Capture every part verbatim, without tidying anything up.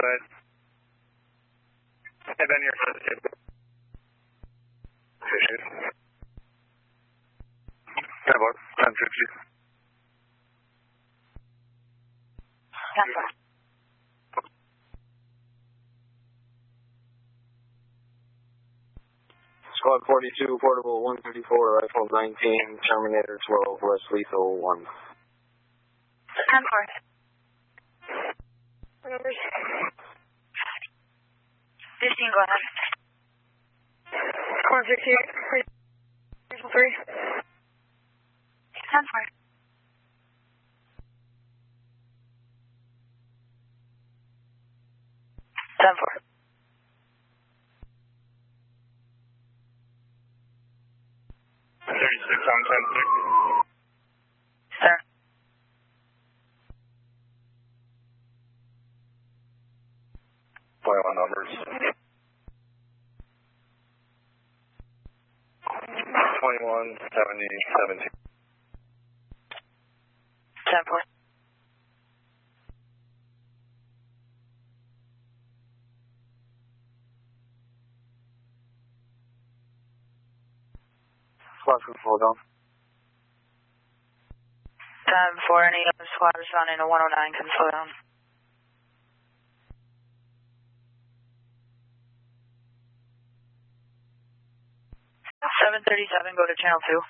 ahead. Hey, Ben, you're first. Issued. ten four, ten fifty. ten four. Squad forty-two, portable one thirty-four, rifle nineteen, Terminator twelve, West Lethal one. ten four. Numbers? fifteen, go ahead. Squad sixty-eight, rifle three. ten four. ten four. thirty-six on ten six. Sir. twenty-one numbers. twenty-one, seventy, seventeen. ten four. Squad four down. ten four, any other squad responding to one oh nine can slow down. seven thirty-seven, go to channel two.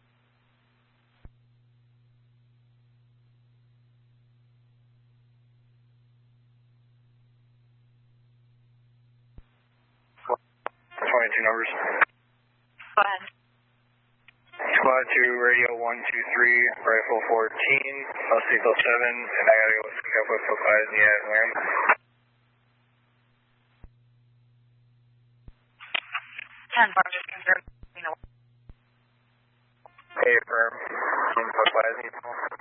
twenty-two numbers. Go ahead. Squad two, radio one two three, rifle fourteen, Los Lethal seven, and I gotta go pick up with Popeyes and yeah, Lamb. ten four, just confirm. Hey, firm. Popeyes.